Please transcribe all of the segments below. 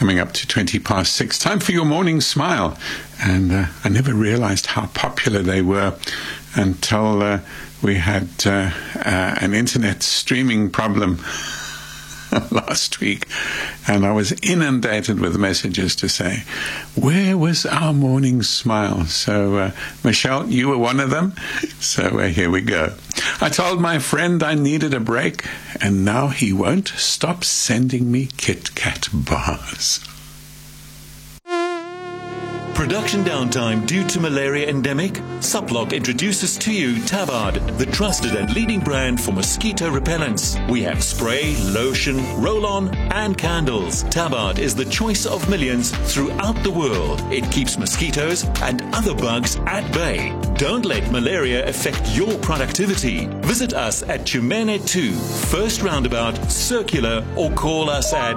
coming up to 6:20. Time for your morning smile. And I never realized how popular they were until we had an internet streaming problem last week, and I was inundated with messages to say, where was our morning smile? So, Michelle, you were one of them. So here we go. I told my friend I needed a break, and now he won't stop sending me Kit Kat bars. Production downtime due to malaria endemic? Suplock introduces to you Tabard, the trusted and leading brand for mosquito repellents. We have spray, lotion, roll-on and candles. Tabard is the choice of millions throughout the world. It keeps mosquitoes and other bugs at bay. Don't let malaria affect your productivity. Visit us at Chumene 2, First Roundabout, Circular, or call us at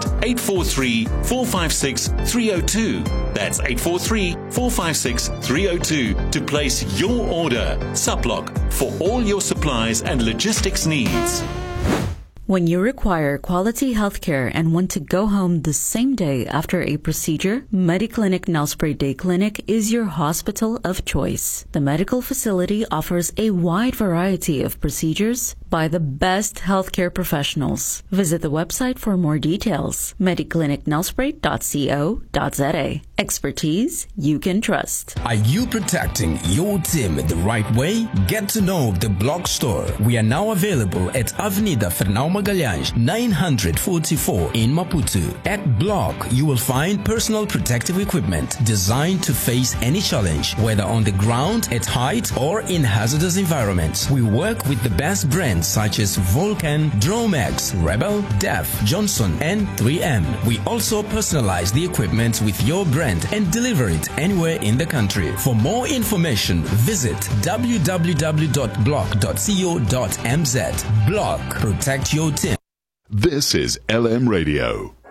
843-456-302. That's 843-456-302 to place your order. Suplock, for all your supplies and logistics needs. When you require quality healthcare and want to go home the same day after a procedure, Mediclinic Nelspruit Day Clinic is your hospital of choice. The medical facility offers a wide variety of procedures by the best healthcare professionals. Visit the website for more details. mediclinicnelspruit.co.za. Expertise you can trust. Are you protecting your team the right way? Get to know the Block Store. We are now available at Avenida Fernão Magalhães, 944 in Maputo. At Block, you will find personal protective equipment designed to face any challenge, whether on the ground, at height, or in hazardous environments. We work with the best brands such as Vulcan, Dromex, Rebel, Def, Johnson, and 3M. We also personalize the equipment with your brand and deliver it anywhere in the country. For more information, visit www.block.co.mz. Block. Protect your team. This is LM Radio.